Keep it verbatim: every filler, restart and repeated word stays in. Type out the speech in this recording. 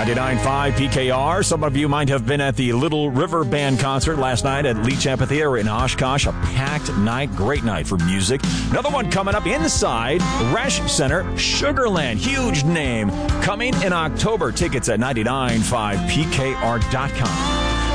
ninety-nine point five P K R. Some of you might have been at the Little River Band concert last night at Leach Amphitheater in Oshkosh. A packed night, great night for music. Another one coming up inside Resch Center, Sugarland, huge name, coming in October. Tickets at ninety-nine point five P K R dot com.